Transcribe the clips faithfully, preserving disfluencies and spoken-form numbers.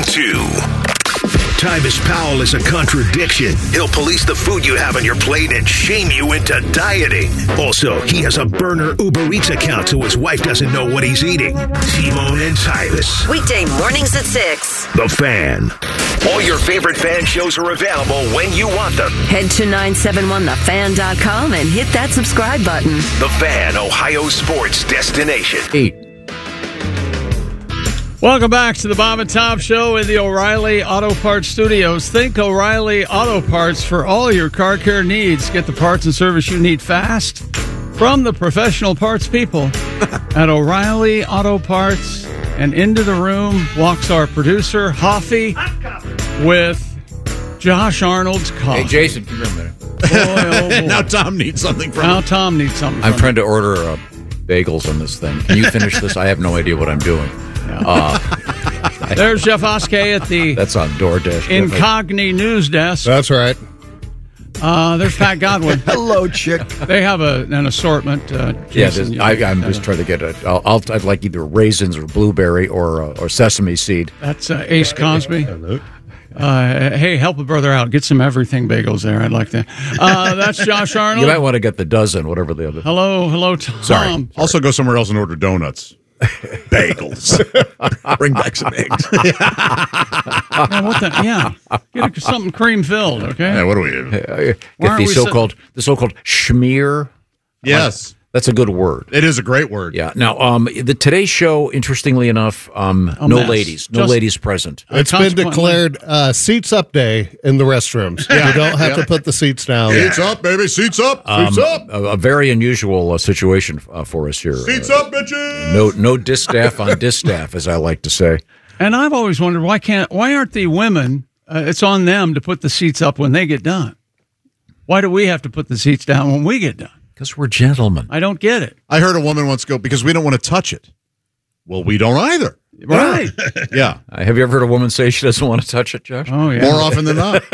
two. Tyvis Powell is a contradiction. He'll police the food you have on your plate and shame you into dieting. Also, he has a burner Uber Eats account so his wife doesn't know what he's eating. T-Bone and Tyvis. Weekday mornings at six. The Fan. All your favorite Fan shows are available when you want them. Head to nine seven one the fan dot com and hit that subscribe button. The Fan, Ohio sports destination. Eight. Welcome back to the Bob and Tom Show in the O'Reilly Auto Parts Studios. Think O'Reilly Auto Parts for all your car care needs. Get the parts and service you need fast from the professional parts people at O'Reilly Auto Parts. And into the room walks our producer, Hoffy, with Josh Arnold's coffee. Hey, Jason, come here a minute. Boy, oh boy. Now Tom needs something from Now him. Tom needs something I'm from trying to order uh, bagels on this thing. Can you finish this? I have no idea what I'm doing. Uh, There's Jeff Oskey at the that's on DoorDash. Incogni News Desk. That's right. Uh, there's Pat Godwin. Hello, chick. They have a, an assortment. Uh, Yeah, Jason, this, you- I, I'm uh, just trying to get a. I'll, I'll, I'd like either raisins or blueberry or uh, or sesame seed. That's uh, Ace Cosby. Uh, hey, help a brother out. Get some everything bagels there. I'd like that. Uh, that's Josh Arnold. You might want to get the dozen, whatever the other. Hello, hello, Tom. Sorry. Also, go somewhere else and order donuts. Bagels. Bring back some eggs. Yeah, what the, yeah. Get a, something cream filled, okay? Yeah, what do we do? Uh, Why get aren't the we so- so-called the so-called schmear. Yes. That's a good word. It is a great word. Yeah. Now, um, the Today Show, interestingly enough, um, A no mess. ladies, no Just- ladies present. Uh, It's been consequently- declared uh, seats up day in the restrooms. You don't have to put the seats down. Seats up, baby. Seats up. Seats Um, up. A, a very unusual uh, situation uh, for us here. Seats Uh, up, bitches. no, no distaff on distaff, as I like to say. And I've always wondered why can't why aren't the women? Uh, it's on them to put the seats up when they get done. Why do we have to put the seats down when we get done? Because we're gentlemen. I don't get it. I heard a woman once go, because we don't want to touch it. Well, we don't either. Right. Yeah. Uh, have you ever heard a woman say she doesn't want to touch it, Josh? Oh yeah. More often than not.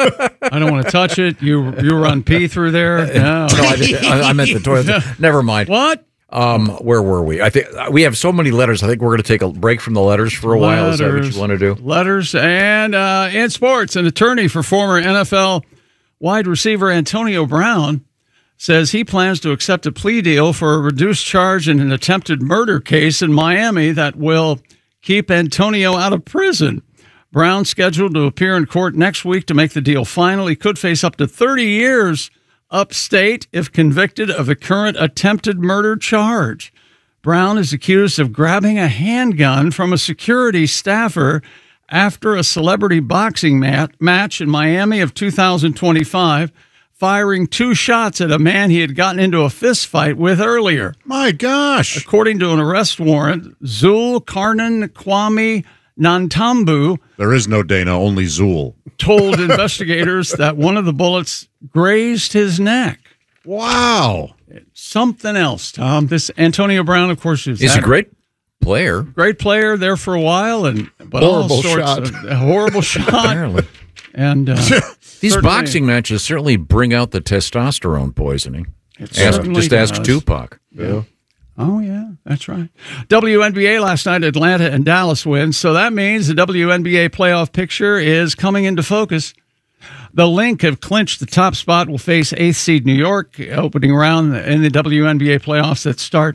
I don't want to touch it. You you run pee through there. No. No, I, did- I, I meant the toilet. Never mind. What? Um, where were we? I think we have so many letters. I think we're going to take a break from the letters for a while. Is that what Letters. you want to do? Letters. And uh, in sports, an attorney for former N F L wide receiver Antonio Brown says he plans to accept a plea deal for a reduced charge in an attempted murder case in Miami that will keep Antonio out of prison. Brown scheduled to appear in court next week to make the deal final. He could face up to thirty years upstate if convicted of a current attempted murder charge. Brown is accused of grabbing a handgun from a security staffer after a celebrity boxing mat- match in Miami of two thousand twenty-five, firing two shots at a man he had gotten into a fist fight with earlier. My gosh. According to an arrest warrant, Zul Karnan Kwame Nantambu There is no Dana, only Zool. told investigators that one of the bullets grazed his neck. Wow. Something else, Tom. This Antonio Brown, of course, is He's a great player. great player there for a while, and but Horrible all sorts shot. of a horrible shot. Apparently. And uh, These certainly- boxing matches certainly bring out the testosterone poisoning. It Ask, certainly just ask does. Tupac. Yeah. Oh, yeah, that's right. W N B A last night, Atlanta and Dallas wins. So that means the W N B A playoff picture is coming into focus. The Link have clinched the top spot, will face eighth seed New York, opening round in the W N B A playoffs that start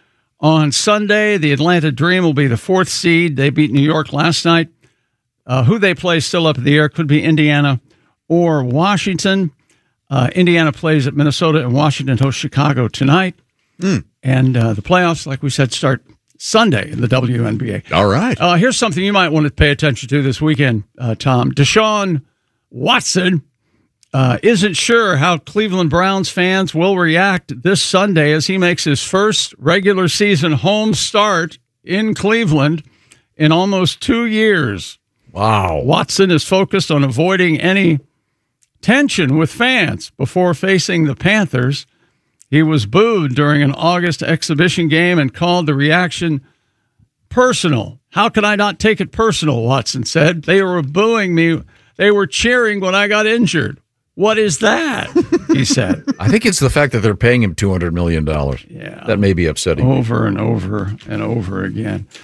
on Sunday. The Atlanta Dream will be the fourth seed. They beat New York last night. Uh, who they play still up in the air. Could be Indiana or Washington. Uh, Indiana plays at Minnesota, and Washington hosts Chicago tonight. Mm. And uh, the playoffs, like we said, start Sunday in the W N B A. All right. Uh, here's something you might want to pay attention to this weekend, uh, Tom. Deshaun Watson uh, isn't sure how Cleveland Browns fans will react this Sunday as he makes his first regular season home start in Cleveland in almost two years. Wow. Watson is focused on avoiding any tension with fans before facing the Panthers. He was booed during an August exhibition game and called the reaction personal. How could I not take it personal, Watson said. They were booing me. They were cheering when I got injured. What is that? He said. I think it's the fact that they're paying him two hundred million dollars. Yeah. That may be upsetting. Over and over and over again.